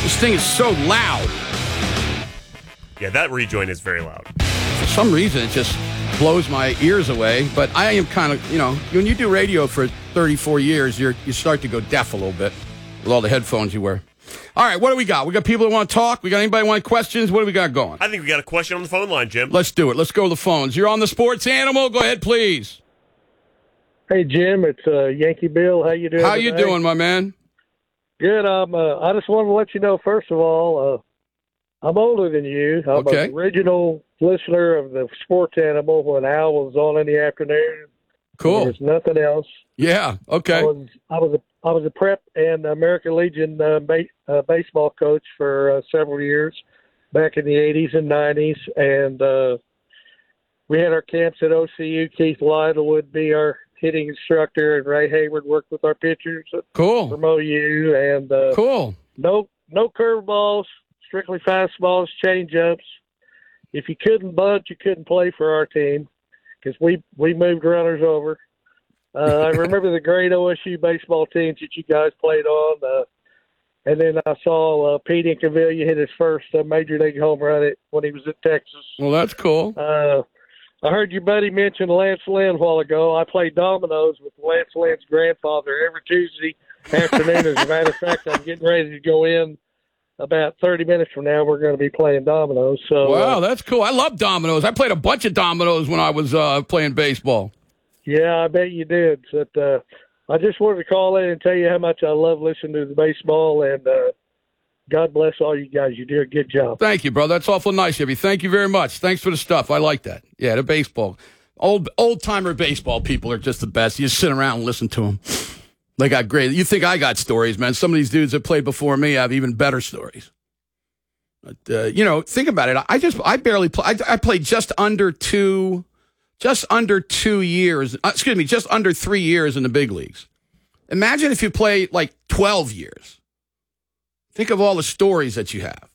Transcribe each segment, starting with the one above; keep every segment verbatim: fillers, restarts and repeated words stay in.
This thing is so loud. Yeah, that rejoin is very loud. For some reason, it just blows my ears away. But I am kind of, you know, when you do radio for thirty-four years, you're, you start to go deaf a little bit with all the headphones you wear. All right, what do we got? We got people that want to talk? We got anybody want questions? What do we got going? I think we got a question on the phone line, Jim. Let's do it. Let's go to the phones. You're on the Sports Animal. Go ahead, please. Hey, Jim, it's uh, Yankee Bill. How you doing How today? you doing, my man? Good. Um, uh, I just wanted to let you know, first of all, uh, I'm older than you. I'm Okay. an original listener of the Sports Animal when Al was on in the afternoon. Cool. There's nothing else. Yeah, okay. I was I was a I was a prep and American Legion uh, ba- uh, baseball coach for uh, several years back in the eighties and nineties, and uh, we had our camps at O C U. Keith Lytle would be our hitting instructor, and Ray Hayward worked with our pitchers Cool. from O U. And uh, Cool. no no curveballs, strictly fastballs, changeups. If you couldn't bunt, you couldn't play for our team because we we moved runners over. Uh, I remember the great O S U baseball teams that you guys played on. Uh, and then I saw uh, Pete Incaviglia hit his first uh, major league home run at, when he was at Texas. Well, that's cool. Uh, I heard your buddy mention Lance Lynn a while ago. I played dominoes with Lance Lynn's grandfather every Tuesday afternoon. As a matter of fact, I'm getting ready to go in about thirty minutes from now. We're going to be playing dominoes. So, Wow, uh, that's cool. I love dominoes. I played a bunch of dominoes when I was uh, playing baseball. yeah, I bet you did. But, uh, I just wanted to call in and tell you how much I love listening to the baseball, and uh, God bless all you guys. You do a good job. Thank you, bro. That's awful nice of you. Thank you very much. Thanks for the stuff. I like that. Yeah, the baseball. Old old timer baseball people are just the best. You just sit around and listen to them. They got great. You think I got stories, man? Some of these dudes that played before me have even better stories. But uh, you know, think about it. I just I barely play. I, I played just under two, just under two years. Uh, excuse me, just under three years in the big leagues. Imagine if you played like twelve years. Think of all the stories that you have.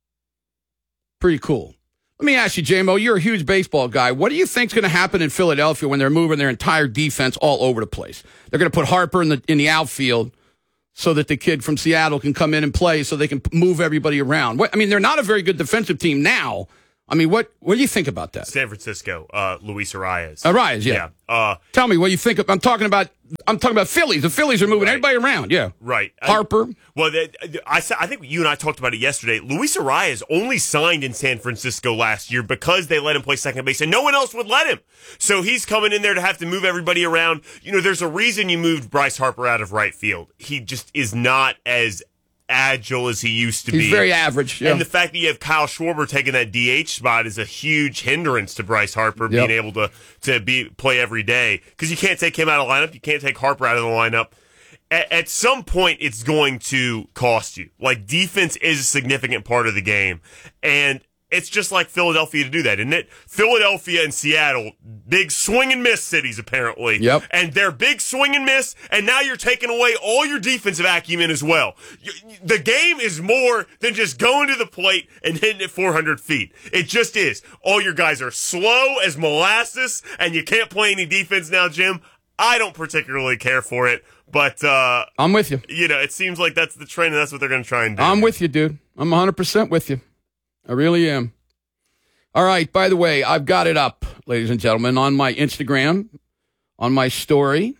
Pretty cool. Let me ask you, J-Mo, you're a huge baseball guy. What do you think's going to happen in Philadelphia when they're moving their entire defense all over the place? They're going to put Harper in the in the outfield so that the kid from Seattle can come in and play so they can move everybody around. What, I mean, they're not a very good defensive team now. I mean, what what do you think about that? San Francisco, uh, Luis Arias. Arias, yeah. Yeah. Uh, Tell me what you think of, I'm talking about I'm talking about Phillies. The Phillies are moving Right. everybody around, yeah. right. Harper. I, well, they, I, I think you and I talked about it yesterday. Luis Arias only signed in San Francisco last year because they let him play second base, and no one else would let him. So he's coming in there to have to move everybody around. You know, there's a reason you moved Bryce Harper out of right field. He just is not as agile as he used to He's be. very average, yeah. And the fact that you have Kyle Schwarber taking that D H spot is a huge hindrance to Bryce Harper Yep. being able to to be play every day, because you can't take him out of the lineup. You can't take Harper out of the lineup. At, at some point, it's going to cost you. Like, defense is a significant part of the game, and it's just like Philadelphia to do that, isn't it? Philadelphia and Seattle, big swing and miss cities, apparently. Yep. And they're big swing and miss, and now you're taking away all your defensive acumen as well. You, the game is more than just going to the plate and hitting it four hundred feet. It just is. All your guys are slow as molasses, and you can't play any defense now, Jim. I don't particularly care for it, but, uh, I'm with you. you know, it seems like that's the trend, and that's what they're going to try and do. I'm with you, dude. I'm one hundred percent with you. I really am. All right, by the way, I've got it up, ladies and gentlemen, on my Instagram, on my story.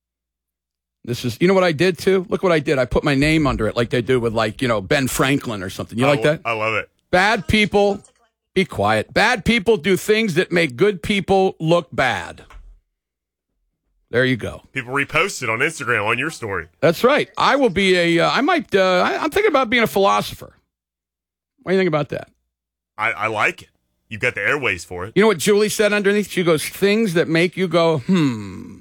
This is, you know what I did, too? Look what I did. I put my name under it like they do with, like, you know, Ben Franklin or something. You I like lo- that? I love it. Bad people, be quiet. Bad people do things that make good people look bad. There you go. People repost it on Instagram on your story. That's right. I will be a, uh, I might, uh, I, I'm thinking about being a philosopher. What do you think about that? I, I like it. You've got the airways for it. You know what Julie said underneath? She goes, things that make you go, hmm.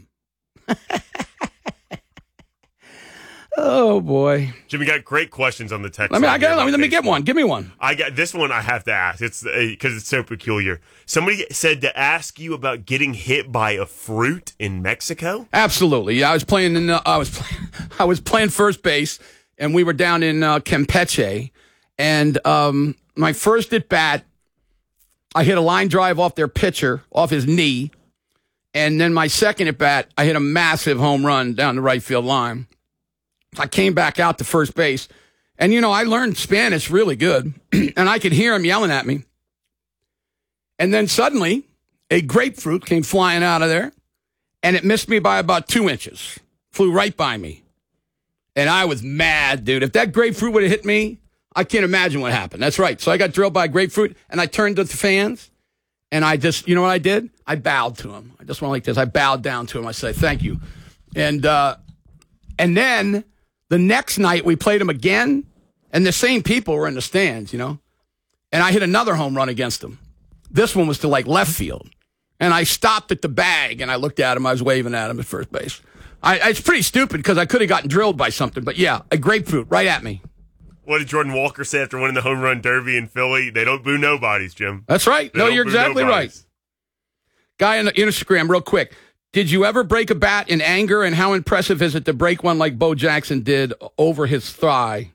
Oh, boy. Jimmy got great questions on the text. Let me, line I got, here let me, about let me get baseball. one. Give me one. I got this one. I have to ask. It's because it's so peculiar. Somebody said to ask you about getting hit by a fruit in Mexico. Absolutely. Yeah, I was playing in, uh, I was playing, I was playing first base, and we were down in uh, Campeche, and um, my first at bat, I hit a line drive off their pitcher, off his knee, and then my second at bat, I hit a massive home run down the right field line. I came back out to first base, And, you know, I learned Spanish really good, and I could hear him yelling at me. And then suddenly, a grapefruit came flying out of there, and it missed me by about two inches. Flew right by me. And I was mad, dude. If that grapefruit would have hit me, I can't imagine what happened. That's right. So I got drilled by a grapefruit, and I turned to the fans, and I just, you know what I did? I bowed to him. I just went like this. I bowed down to him. I said, thank you. And uh, and then the next night we played him again, and the same people were in the stands, you know. And I hit another home run against him. This one was to, like, left field. And I stopped at the bag, and I looked at him. I was waving at him at first base. I, it's pretty stupid because I could have gotten drilled by something. But, yeah, a grapefruit right at me. What did Jordan Walker say after winning the home run derby in Philly? They don't boo nobodies, Jim. That's right. They no, you're exactly nobodies. right. Guy on the Instagram, real quick. Did you ever break a bat in anger, and how impressive is it to break one like Bo Jackson did over his thigh?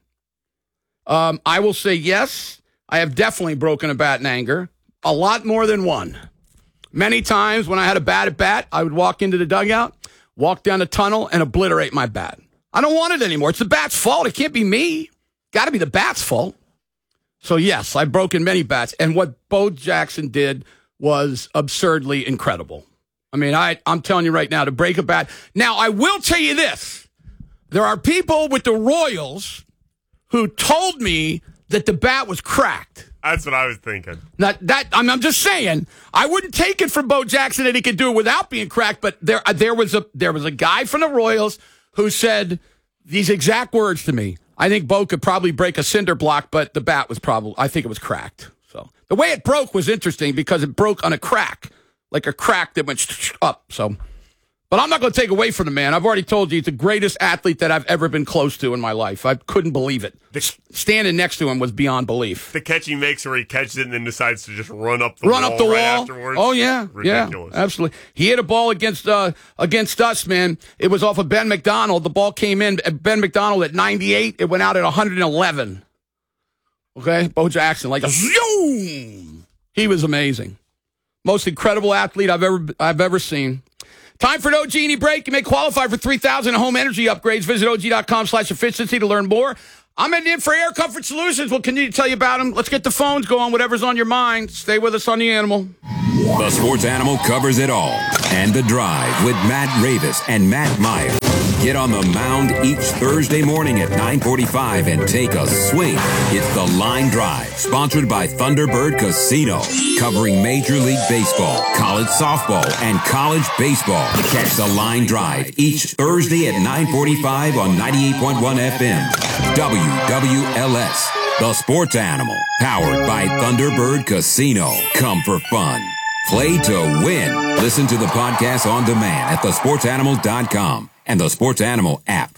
Um, I will say yes. I have definitely broken a bat in anger. A lot more than one. Many times when I had a bad at bat, I would walk into the dugout, walk down the tunnel, and obliterate my bat. I don't want it anymore. It's the bat's fault. It can't be me. Got to be the bat's fault. So, yes, I've broken many bats. And what Bo Jackson did was absurdly incredible. I mean, I, I'm telling you right now, to break a bat. Now, I will tell you this. There are people with the Royals who told me that the bat was cracked. That's what I was thinking. Not that I'm, I'm just saying, I wouldn't take it from Bo Jackson that he could do it without being cracked, but there there was a there was a guy from the Royals who said these exact words to me. I think Bo could probably break a cinder block, but the bat was probably, I think it was cracked. So the way it broke was interesting because it broke on a crack, like a crack that went up. So, but I'm not going to take away from the man. I've already told you he's the greatest athlete that I've ever been close to in my life. I couldn't believe it. The, Standing next to him was beyond belief. The catch he makes where he catches it and then decides to just run up the run wall up the right wall. afterwards. Oh yeah, ridiculous. Yeah, absolutely. He hit a ball against uh, against us, man. It was off of Ben McDonald. The ball came in. Ben McDonald at ninety-eight. It went out at one hundred eleven. Okay, Bo Jackson, like a zoom. He was amazing. Most incredible athlete I've ever I've ever seen. Time for an O G and E break. You may qualify for three thousand home energy upgrades. Visit O G dot com slash efficiency to learn more. I'm heading in for Air Comfort Solutions. We'll continue to tell you about them. Let's get the phones going. Whatever's on your mind. Stay with us on The Animal. The Sports Animal covers it all. And The Drive with Matt Ravis and Matt Meyer. Get on the mound each Thursday morning at nine forty-five and take a swing. It's The Line Drive, sponsored by Thunderbird Casino, covering Major League Baseball, college softball, and college baseball. Catch The Line Drive each Thursday at nine forty-five on ninety-eight point one F M. W W L S, The Sports Animal, powered by Thunderbird Casino. Come for fun. Play to win. Listen to the podcast on demand at the sports animal dot com and the Sports Animal app.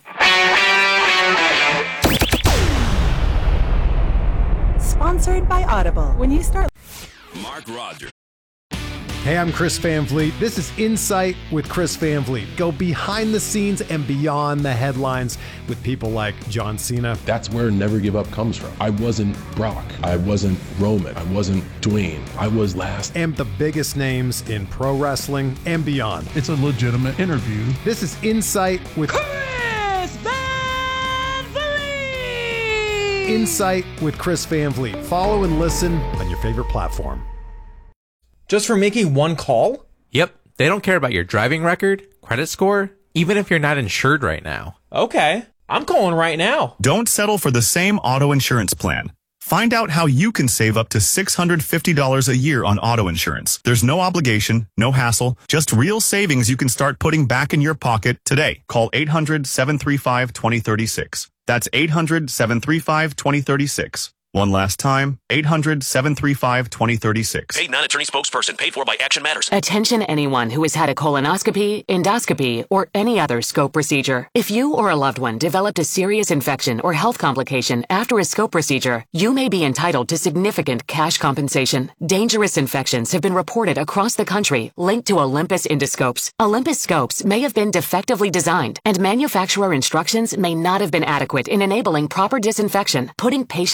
Sponsored by Audible. When you start... Mark Rogers. Hey, I'm Chris Van Vliet. This is Insight with Chris Van Vliet. Go behind the scenes and beyond the headlines with people like John Cena. That's where Never Give Up comes from. I wasn't Brock. I wasn't Roman. I wasn't Dwayne. I was last. And the biggest names in pro wrestling and beyond. It's a legitimate interview. This is Insight with Chris Van Vliet! Insight with Chris Van Vliet. Follow and listen on your favorite platform. Just for making one call? Yep. They don't care about your driving record, credit score, even if you're not insured right now. Okay. I'm calling right now. Don't settle for the same auto insurance plan. Find out how you can save up to six hundred fifty dollars a year on auto insurance. There's no obligation, no hassle, just real savings you can start putting back in your pocket today. Call eight hundred, seven three five, two zero three six. That's eight hundred, seven three five, two zero three six. One last time, eight hundred, seven three five, two zero three six. Paid non-attorney spokesperson. Paid for by Action Matters. Attention anyone who has had a colonoscopy, endoscopy, or any other scope procedure. If you or a loved one developed a serious infection or health complication after a scope procedure, you may be entitled to significant cash compensation. Dangerous infections have been reported across the country linked to Olympus endoscopes. Olympus scopes may have been defectively designed, and manufacturer instructions may not have been adequate in enabling proper disinfection, putting patients' health at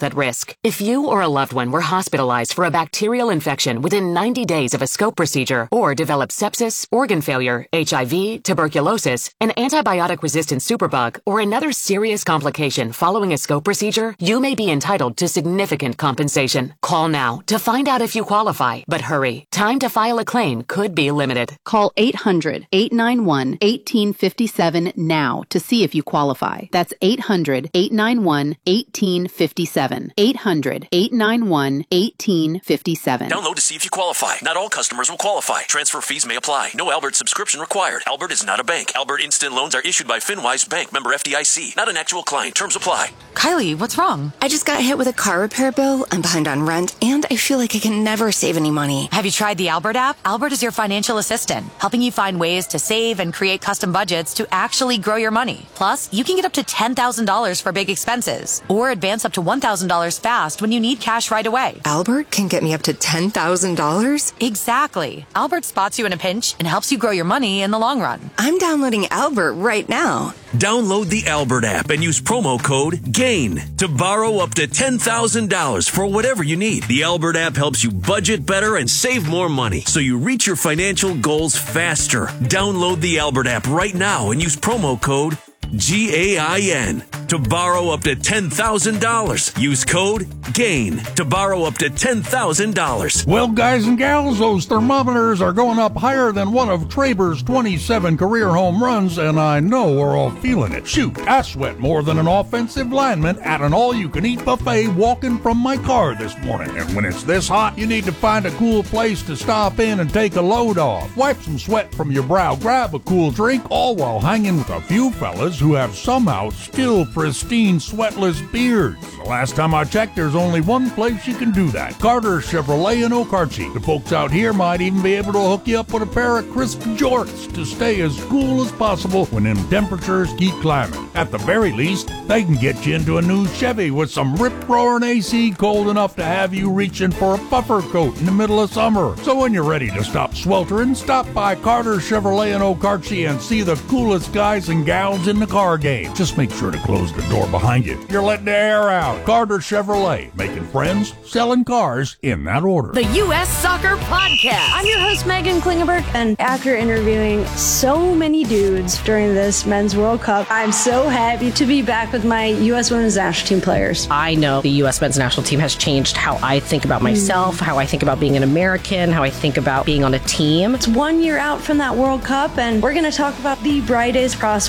at risk. If you or a loved one were hospitalized for a bacterial infection within ninety days of a scope procedure or developed sepsis, organ failure, H I V, tuberculosis, an antibiotic-resistant superbug, or another serious complication following a scope procedure, you may be entitled to significant compensation. Call now to find out if you qualify, but hurry. Time to file a claim could be limited. Call eight hundred, eight nine one, one eight five seven now to see if you qualify. That's eight hundred, eight nine one, one eight five seven. eight hundred, eight nine one, one eight five seven. Download to see if you qualify. Not all customers will qualify. Transfer fees may apply. No Albert subscription required. Albert is not a bank. Albert Instant Loans are issued by FinWise Bank, member F D I C. Not an actual client. Terms apply. Kylie, what's wrong? I just got hit with a car repair bill. I'm behind on rent, and I feel like I can never save any money. Have you tried the Albert app? Albert is your financial assistant, helping you find ways to save and create custom budgets to actually grow your money. Plus, you can get up to ten thousand dollars for big expenses, or advance up to one thousand dollars fast when you need cash right away. Albert can get me up to ten thousand dollars? Exactly. Albert spots you in a pinch and helps you grow your money in the long run. I'm downloading Albert right now. Download the Albert app and use promo code GAIN to borrow up to ten thousand dollars for whatever you need. The Albert app helps you budget better and save more money so you reach your financial goals faster. Download the Albert app right now and use promo code G A I N to borrow up to ten thousand dollars. Use code GAIN to borrow up to ten thousand dollars. Well, guys and gals, those thermometers are going up higher than one of Traber's twenty-seven career home runs, and I know we're all feeling it. Shoot, I sweat more than an offensive lineman at an all-you-can-eat buffet walking from my car this morning. And when it's this hot, you need to find a cool place to stop in and take a load off. Wipe some sweat from your brow, grab a cool drink, all while hanging with a few fellas who have somehow still pristine, sweatless beards. The last time I checked, there's only one place you can do that. Carter Chevrolet in Okarche. The folks out here might even be able to hook you up with a pair of crisp jorts to stay as cool as possible when them temperatures keep climbing. At the very least, they can get you into a new Chevy with some rip-roaring A C cold enough to have you reaching for a puffer coat in the middle of summer. So when you're ready to stop sweltering, stop by Carter Chevrolet in Okarche and see the coolest guys and gals in the car game. Just make sure to close the door behind you. You're letting the air out. Carter Chevrolet, making friends, selling cars in that order. The U S Soccer Podcast. I'm your host, Megan Klingenberg, and after interviewing so many dudes during this Men's World Cup, I'm so happy to be back with my U S Women's National Team players. I know the U S Men's National Team has changed how I think about myself, mm. how I think about being an American, how I think about being on a team. It's one year out from that World Cup, and we're going to talk about the brightest prospects